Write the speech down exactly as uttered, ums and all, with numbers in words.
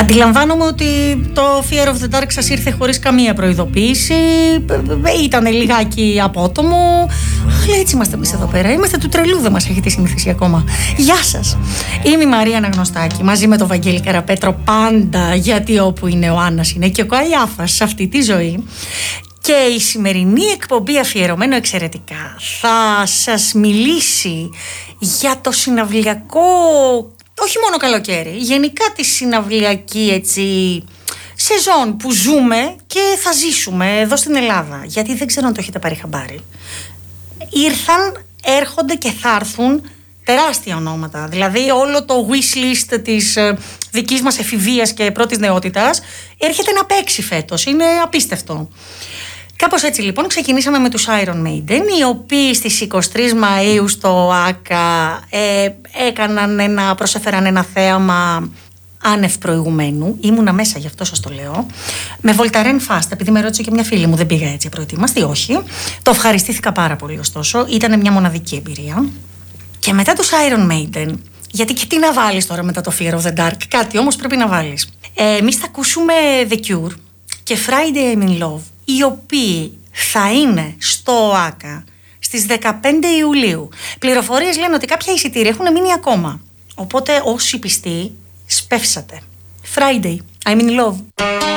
Αντιλαμβάνομαι ότι το Fear of the Dark σας ήρθε χωρίς καμία προειδοποίηση. Ήταν λιγάκι απότομο. Αλλά έτσι είμαστε εμείς εδώ πέρα. Είμαστε του τρελού, δεν μας έχετε συνηθίσει ακόμα. Γεια σας. Είμαι η Μαρία Αναγνωστάκη μαζί με τον Βαγγέλη Καραπέτρο πάντα. Γιατί όπου είναι ο Άννας είναι και ο Καϊάφας σε αυτή τη ζωή. Και η σημερινή εκπομπή αφιερωμένο εξαιρετικά θα σας μιλήσει για το συναυλιακό, όχι μόνο καλοκαίρι, γενικά τη συναυλιακή έτσι σεζόν που ζούμε και θα ζήσουμε εδώ στην Ελλάδα. Γιατί δεν ξέρω αν το έχετε πάρει χαμπάρι. Ήρθαν, έρχονται και θα έρθουν τεράστια ονόματα. Δηλαδή όλο το wish list της ε, δικής μας εφηβείας και πρώτης νεότητας έρχεται να παίξει φέτος. Είναι απίστευτο. Κάπως έτσι λοιπόν ξεκινήσαμε με τους Iron Maiden, οι οποίοι στις είκοσι τρεις Μαΐου στο ΆΚΑ ε, έκαναν ένα, προσέφεραν ένα θέαμα άνευ προηγουμένου. Ήμουνα μέσα, γι' αυτό σας το λέω. Με Voltaren Fast, επειδή με ρώτησε και μια φίλη μου, δεν πήγα έτσι προετοίμαστη, όχι. Το ευχαριστήθηκα πάρα πολύ ωστόσο, ήταν μια μοναδική εμπειρία. Και μετά τους Iron Maiden, γιατί και τι να βάλεις τώρα μετά το Fear of the Dark, κάτι όμως πρέπει να βάλεις. Ε, εμείς θα ακούσουμε The Cure και Friday I'm in Love, οι οποίοι θα είναι στο ΆΚΑ στις δεκαπέντε Ιουλίου. Πληροφορίες λένε ότι κάποια εισιτήρια έχουν μείνει ακόμα. Οπότε όσοι πιστοί, σπεύσατε. Friday I'm in Love.